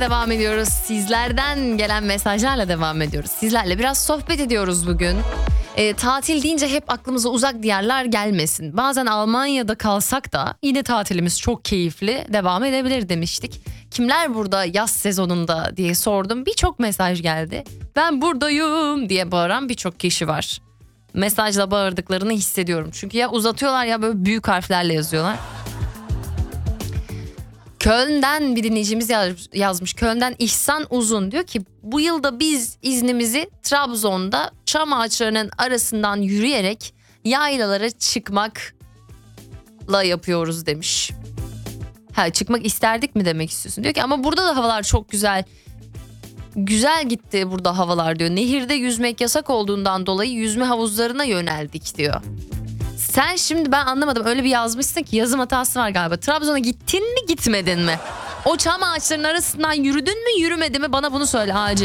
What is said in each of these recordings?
devam ediyoruz. Sizlerden gelen mesajlarla devam ediyoruz. Sizlerle biraz sohbet ediyoruz bugün. Tatil deyince hep aklımıza uzak diyarlar gelmesin. Bazen Almanya'da kalsak da yine tatilimiz çok keyifli, devam edebilir demiştik. Kimler burada yaz sezonunda diye sordum. Birçok mesaj geldi. Ben buradayım diye bağıran birçok kişi var. Mesajla bağırdıklarını hissediyorum. Çünkü ya uzatıyorlar ya böyle büyük harflerle yazıyorlar. Köln'den bir dinleyicimiz yazmış. Köln'den İhsan Uzun diyor ki bu yılda biz iznimizi Trabzon'da çam ağaçlarının arasından yürüyerek yaylalara çıkmakla yapıyoruz demiş. Çıkmak isterdik mi demek istiyorsun? Diyor ki ama burada da havalar çok güzel. Güzel gitti burada havalar diyor. Nehirde yüzmek yasak olduğundan dolayı yüzme havuzlarına yöneldik diyor. Sen şimdi ben anlamadım öyle bir yazmışsın ki yazım hatası var galiba. Trabzon'a gittin mi gitmedin mi? O çam ağaçlarının arasından yürüdün mü yürümedin mi bana bunu söyle acil.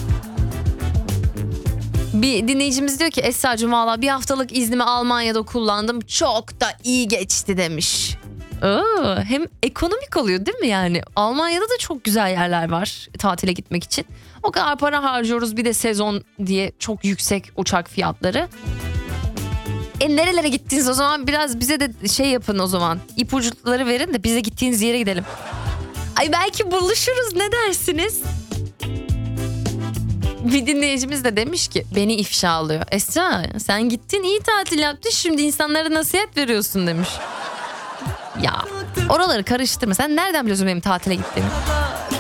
Bir dinleyicimiz diyor ki Esra'cığım valla bir haftalık iznimi Almanya'da kullandım. Çok da iyi geçti demiş. Hem ekonomik oluyor değil mi yani? Almanya'da da çok güzel yerler var tatile gitmek için. O kadar para harcıyoruz bir de sezon diye çok yüksek uçak fiyatları. Nerelere gittiniz o zaman biraz bize de şey yapın o zaman. İpuçları verin de bize gittiğiniz yere gidelim. Ay belki buluşuruz ne dersiniz? Bir dinleyicimiz de demiş ki beni ifşa alıyor. Esra sen gittin iyi tatil yaptın şimdi insanlara nasihat veriyorsun demiş. Ya oraları karıştırma sen nereden biliyorsun benim tatile gittiğimi?